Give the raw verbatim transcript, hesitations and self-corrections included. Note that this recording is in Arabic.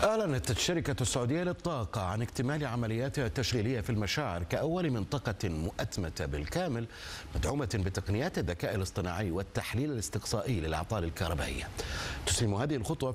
أعلنت الشركة السعودية للطاقة عن اكتمال عملياتها التشغيلية في المشاعر كأول منطقة مؤتمتة بالكامل مدعومة بتقنيات الذكاء الاصطناعي والتحليل الاستقصائي للأعطال الكهربائية. تسهم هذه الخطوة